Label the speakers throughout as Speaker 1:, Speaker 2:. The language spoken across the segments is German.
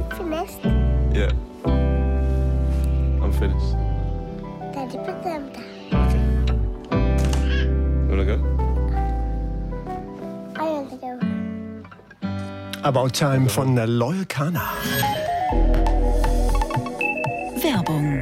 Speaker 1: finished?
Speaker 2: Yeah. I'm finished.
Speaker 1: Daddy, put them down.
Speaker 2: Okay. You wanna go?
Speaker 1: I want to go.
Speaker 3: About Time von Loyal Kana.
Speaker 4: Werbung.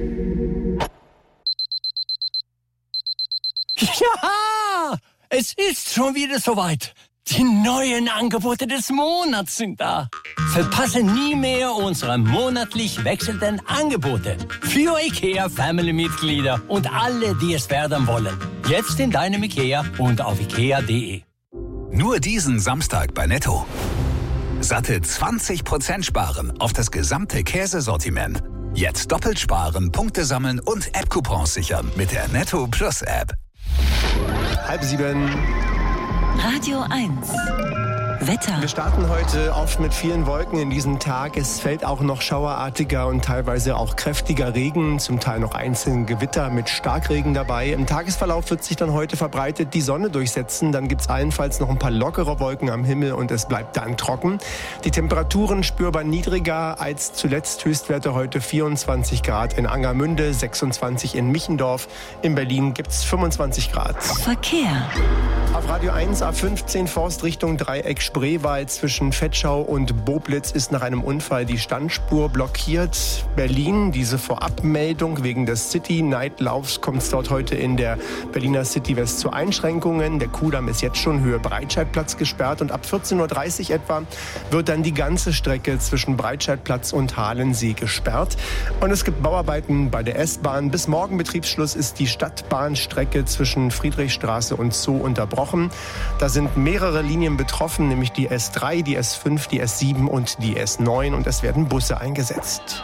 Speaker 4: Ja, es ist schon wieder soweit. Die neuen Angebote des Monats sind da. Verpasse nie mehr unsere monatlich wechselnden Angebote. Für IKEA-Family-Mitglieder und alle, die es werden wollen. Jetzt in deinem IKEA und auf ikea.de.
Speaker 5: Nur diesen Samstag bei Netto. Satte 20% sparen auf das gesamte Käsesortiment. Jetzt doppelt sparen, Punkte sammeln und App-Coupons sichern mit der Netto Plus App.
Speaker 3: 6:30.
Speaker 4: Radio 1. Wetter.
Speaker 3: Wir starten heute oft mit vielen Wolken in diesem Tag. Es fällt auch noch schauerartiger und teilweise auch kräftiger Regen, zum Teil noch einzelne Gewitter mit Starkregen dabei. Im Tagesverlauf wird sich dann heute verbreitet die Sonne durchsetzen. Dann gibt es allenfalls noch ein paar lockere Wolken am Himmel und es bleibt dann trocken. Die Temperaturen spürbar niedriger als zuletzt. Höchstwerte heute 24 Grad in Angermünde, 26 in Michendorf. In Berlin gibt es 25 Grad.
Speaker 4: Verkehr.
Speaker 3: Auf Radio 1 A15 Forst Richtung Dreieck Spreewald zwischen Vetschau und Boblitz ist nach einem Unfall die Standspur blockiert. Berlin, diese Vorabmeldung wegen des City-Night-Laufs kommt es dort heute in der Berliner City West zu Einschränkungen. Der Kudamm ist jetzt schon Höhe Breitscheidplatz gesperrt und ab 14:30 Uhr etwa wird dann die ganze Strecke zwischen Breitscheidplatz und Halensee gesperrt. Und es gibt Bauarbeiten bei der S-Bahn. Bis morgen Betriebsschluss ist die Stadtbahnstrecke zwischen Friedrichstraße und Zoo unterbrochen. Da sind mehrere Linien betroffen, nämlich die S3, die S5, die S7 und die S9 und es werden Busse eingesetzt.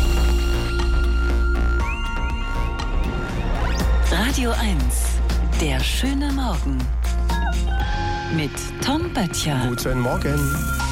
Speaker 4: Radio 1. Der schöne Morgen. Mit Tom Böttcher.
Speaker 3: Guten Morgen.